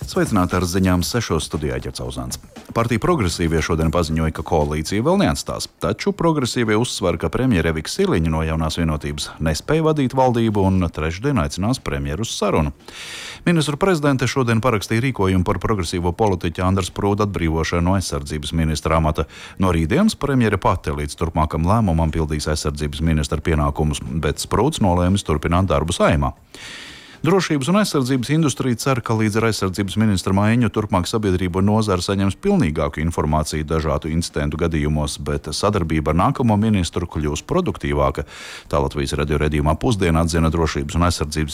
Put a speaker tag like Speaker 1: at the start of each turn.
Speaker 1: Sveicināti ar ziņām 6. studijā Ķercauzāns. Partija Progresīvie šodien paziņoja, ka koalīcija vēl neatstās, taču Progresīvie uzsver, ka premjere Evika Siliņa no Jaunās vienotības nespēja vadīt valdību un trešdien aicinās premjeru uz sarunu. Ministru prezidente šodien parakstīja rīkojumu par progresīvo politiķu Andra Sprūda atbrīvošanu no aizsardzības ministra amata. No rītdienas premjere pati līdz turpmākam lēmumam pildīs aizsardzības ministra pienākumus, bet Sprūds nolēmis turpināt darbu Saeimā. Drošības un aizsardzības industrija cer, ka līdz ar aizsardzības ministra maiņu turpmāk sabiedrība un nozara saņems pilnīgāku informāciju dažādu incidentu gadījumos, bet sadarbība ar nākamo ministru kļūs produktīvāka. Tā Latvijas radio redzījumā Pusdiena atzina drošības un aizsardzības